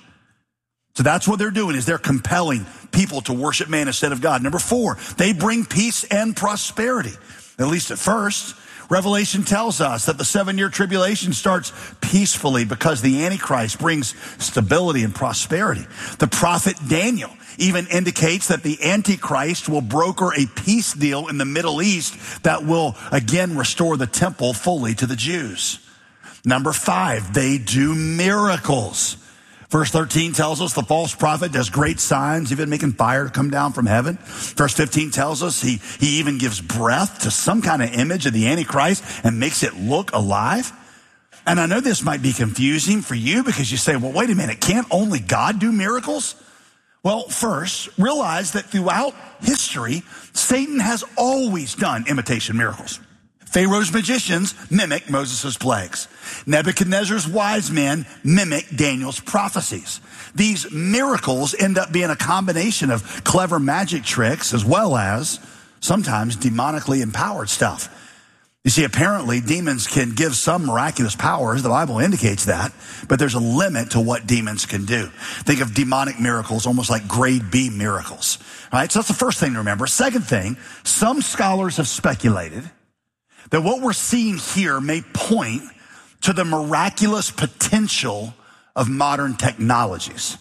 So that's what they're doing, is they're compelling people to worship man instead of God. Number four, they bring peace and prosperity, at least at first. Revelation tells us that the seven-year tribulation starts peacefully because the Antichrist brings stability and prosperity. The prophet Daniel even indicates that the Antichrist will broker a peace deal in the Middle East that will again restore the temple fully to the Jews. Number five, they do miracles. Verse thirteen tells us the false prophet does great signs, even making fire come down from heaven. Verse fifteen tells us he, he even gives breath to some kind of image of the Antichrist and makes it look alive. And I know this might be confusing for you because you say, well, wait a minute, can't only God do miracles? Well, first, realize that throughout history, Satan has always done imitation miracles. Pharaoh's magicians mimic Moses' plagues. Nebuchadnezzar's wise men mimic Daniel's prophecies. These miracles end up being a combination of clever magic tricks as well as sometimes demonically empowered stuff. You see, apparently demons can give some miraculous powers. The Bible indicates that, but there's a limit to what demons can do. Think of demonic miracles almost like grade B miracles. All right, so that's the first thing to remember. Second thing, some scholars have speculated that what we're seeing here may point to the miraculous potential of modern technologies.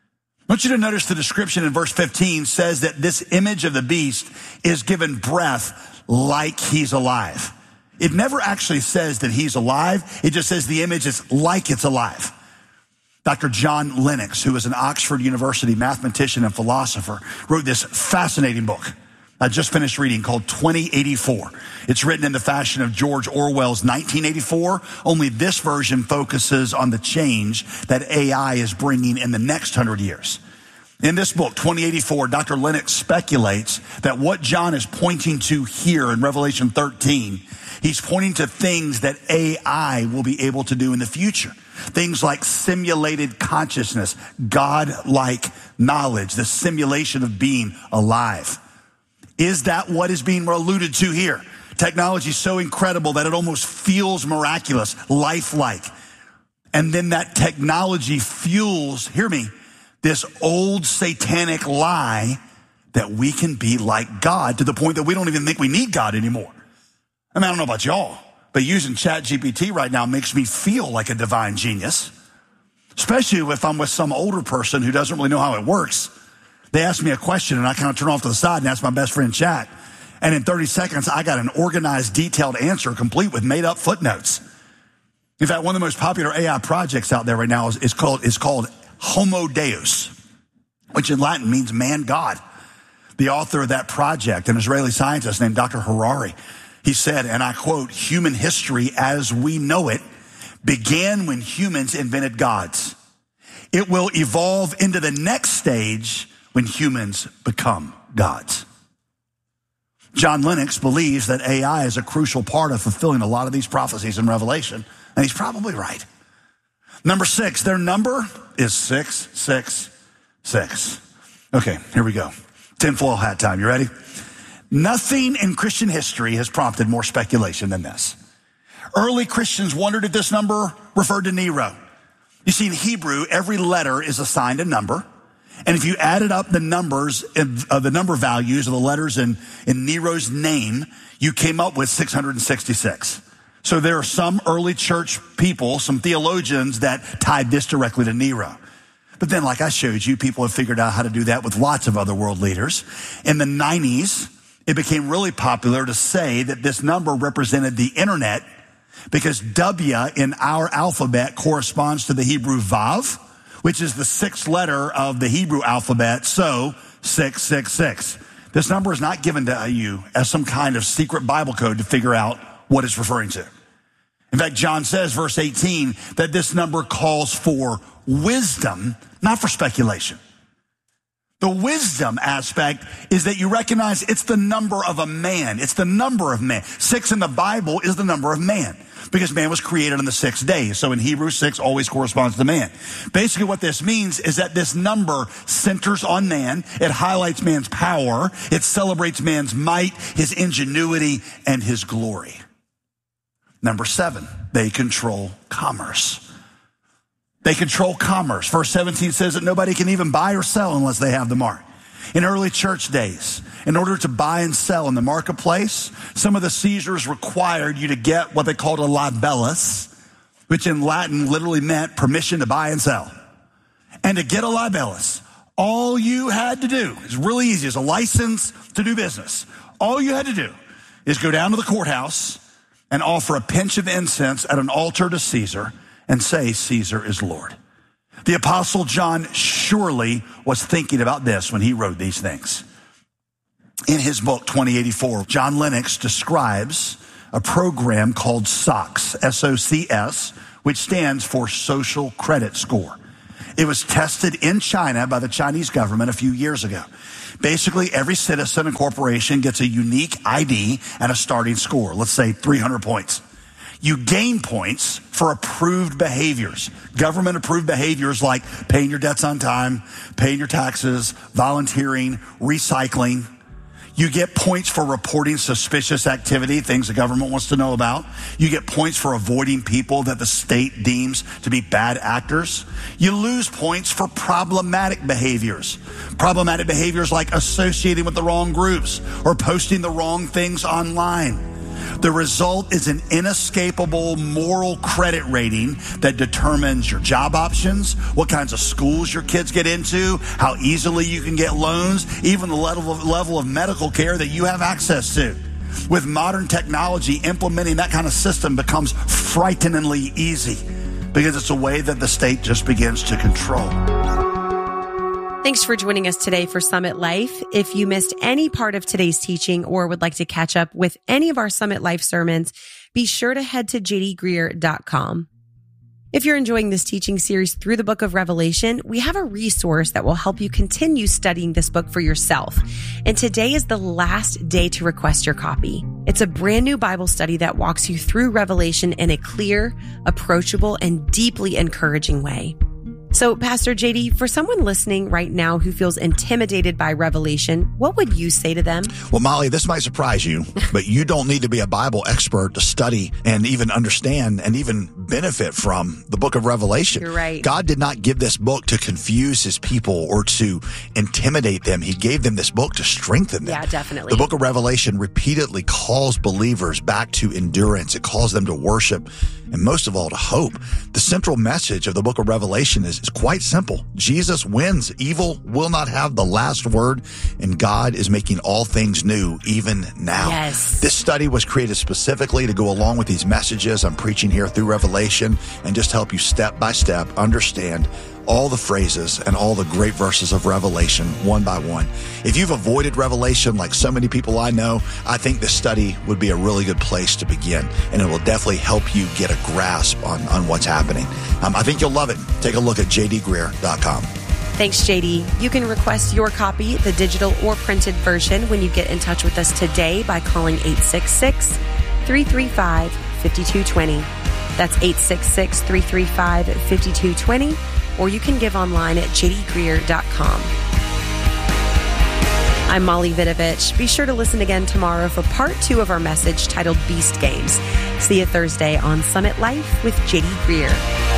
I want you to notice the description in verse fifteen says that this image of the beast is given breath like he's alive. It never actually says that he's alive. It just says the image is like it's alive. Doctor John Lennox, who is an Oxford University mathematician and philosopher, wrote this fascinating book I just finished reading called twenty eighty-four. It's written in the fashion of George Orwell's nineteen eighty-four, only this version focuses on the change that A I is bringing in the next hundred years. In this book, twenty eighty-four, Doctor Lennox speculates that what John is pointing to here in Revelation thirteen, he's pointing to things that A I will be able to do in the future. Things like simulated consciousness, God-like knowledge, the simulation of being alive. Is that what is being alluded to here? Technology is so incredible that it almost feels miraculous, lifelike. And then that technology fuels, hear me, this old satanic lie that we can be like God to the point that we don't even think we need God anymore. I mean, I don't know about y'all, but using Chat G P T right now makes me feel like a divine genius, especially if I'm with some older person who doesn't really know how it works. They ask me a question and I kind of turn off to the side and ask my best friend Chat. And in thirty seconds, I got an organized, detailed answer complete with made up footnotes. In fact, one of the most popular A I projects out there right now is, is called, is called Homo Deus, which in Latin means man God. The author of that project, an Israeli scientist named Doctor Harari, he said, and I quote, "Human history as we know it began when humans invented gods. It will evolve into the next stage when humans become gods." John Lennox believes that A I is a crucial part of fulfilling a lot of these prophecies in Revelation, and he's probably right. Number six, their number is six six six. Okay, here we go. Tinfoil hat time. You ready? Nothing in Christian history has prompted more speculation than this. Early Christians wondered if this number referred to Nero. You see, in Hebrew, every letter is assigned a number. And if you added up the numbers, uh, the number values of the letters in, in Nero's name, you came up with six hundred sixty-six. So there are some early church people, some theologians that tied this directly to Nero. But then, like I showed you, people have figured out how to do that with lots of other world leaders. In the nineties, it became really popular to say that this number represented the internet because W in our alphabet corresponds to the Hebrew Vav, which is the sixth letter of the Hebrew alphabet, so six six six. This number is not given to you as some kind of secret Bible code to figure out what it's referring to. In fact, John says, verse eighteen, that this number calls for wisdom, not for speculation. The wisdom aspect is that you recognize it's the number of a man. It's the number of man. Six in the Bible is the number of man because man was created on the sixth day. So in Hebrew, six always corresponds to man. Basically what this means is that this number centers on man. It highlights man's power. It celebrates man's might, his ingenuity, and his glory. Number seven, they control commerce. They control commerce. Verse seventeen says that nobody can even buy or sell unless they have the mark. In early church days, In order to buy and sell in the marketplace, some of the Caesars required you to get what they called a libellus, which in Latin literally meant permission to buy and sell. And to get a libellus, all you had to do, is really easy, it's a license to do business. All you had to do is go down to the courthouse and offer a pinch of incense at an altar to Caesar and say, Caesar is Lord. The Apostle John surely was thinking about this when he wrote these things. In his book, twenty eighty-four, John Lennox describes a program called SOCS, S O C S, which stands for Social Credit Score. It was tested in China by the Chinese government a few years ago. Basically, every citizen and corporation gets a unique I D and a starting score, let's say three hundred points. You gain points for approved behaviors, government-approved behaviors like paying your debts on time, paying your taxes, volunteering, recycling. You get points for reporting suspicious activity, things the government wants to know about. You get points for avoiding people that the state deems to be bad actors. You lose points for problematic behaviors. Problematic behaviors like associating with the wrong groups or posting the wrong things online. The result is an inescapable moral credit rating that determines your job options, what kinds of schools your kids get into, how easily you can get loans, even the level of, level of medical care that you have access to. With modern technology, implementing that kind of system becomes frighteningly easy because it's a way that the state just begins to control. Thanks for joining us today for Summit Life. If you missed any part of today's teaching or would like to catch up with any of our Summit Life sermons, be sure to head to j d greer dot com. If you're enjoying this teaching series through the book of Revelation, we have a resource that will help you continue studying this book for yourself. And today is the last day to request your copy. It's a brand new Bible study that walks you through Revelation in a clear, approachable, and deeply encouraging way. So, Pastor J D, for someone listening right now who feels intimidated by Revelation, what would you say to them? Well, Molly, this might surprise you, but you don't need to be a Bible expert to study and even understand and even benefit from the book of Revelation. You're right. God did not give this book to confuse his people or to intimidate them. He gave them this book to strengthen them. Yeah, definitely. The book of Revelation repeatedly calls believers back to endurance. It calls them to worship and most of all to hope. The central message of the book of Revelation is It's quite simple. Jesus wins. Evil will not have the last word, and God is making all things new even now. Yes. This study was created specifically to go along with these messages I'm preaching here through Revelation and just help you step by step understand all the phrases and all the great verses of Revelation one by one. If you've avoided Revelation like so many people I know, I think this study would be a really good place to begin, and it will definitely help you get a grasp on, on what's happening. Um, I think you'll love it. Take a look at j d greer dot com. Thanks, J D. You can request your copy, the digital or printed version, when you get in touch with us today by calling eight six six, three three five, five two two zero. That's eight six six, three three five, five two two zero. Or you can give online at j d greer dot com. I'm Molly Vidovich. Be sure to listen again tomorrow for part two of our message titled Beast Games. See you Thursday on Summit Life with J D Greer.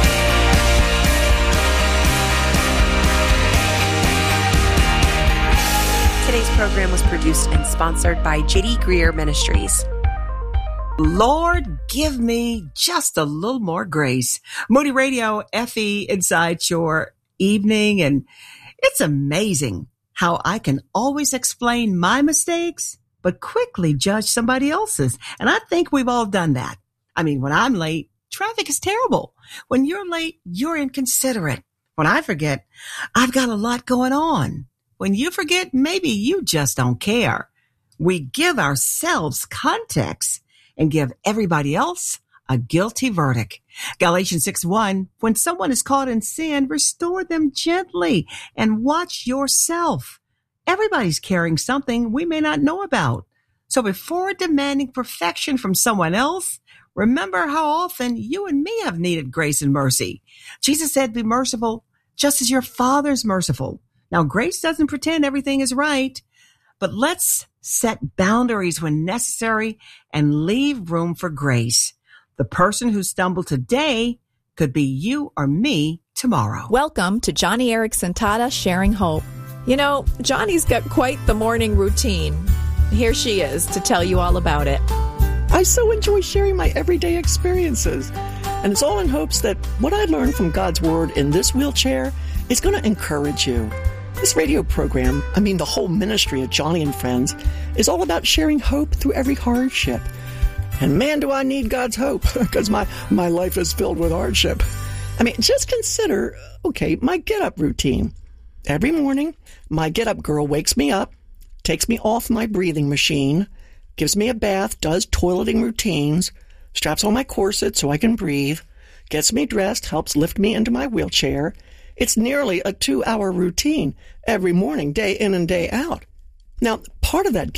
Today's program was produced and sponsored by J D Greer Ministries. Lord, give me just a little more grace. Moody Radio, F E, inside your evening. And it's amazing how I can always explain my mistakes, but quickly judge somebody else's. And I think we've all done that. I mean, when I'm late, traffic is terrible. When you're late, you're inconsiderate. When I forget, I've got a lot going on. When you forget, maybe you just don't care. We give ourselves context and give everybody else a guilty verdict. Galatians six one, when someone is caught in sin, restore them gently and watch yourself. Everybody's carrying something we may not know about. So before demanding perfection from someone else, remember how often you and me have needed grace and mercy. Jesus said, be merciful just as your Father's merciful. Now, grace doesn't pretend everything is right, but let's set boundaries when necessary and leave room for grace. The person who stumbled today could be you or me tomorrow. Welcome to Johnny Erickson Tata Sharing Hope. You know, Johnny's got quite the morning routine. Here she is to tell you all about it. I so enjoy sharing my everyday experiences, and it's all in hopes that what I learned from God's Word in this wheelchair is going to encourage you. This radio program, I mean the whole ministry of Johnny and Friends, is all about sharing hope through every hardship. And man, do I need God's hope, because my, my life is filled with hardship. I mean, just consider, okay, my get-up routine. Every morning, my get-up girl wakes me up, takes me off my breathing machine, gives me a bath, does toileting routines, straps on my corset so I can breathe, gets me dressed, helps lift me into my wheelchair. It's nearly a two-hour routine every morning, day in and day out. Now, part of that